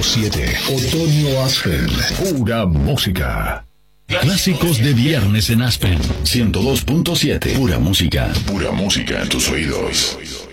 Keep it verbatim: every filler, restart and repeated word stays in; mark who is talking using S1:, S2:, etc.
S1: siete. Otoño Aspen. Pura música. Clásicos de viernes en Aspen. ciento dos punto siete. Pura música. Pura música en tus oídos.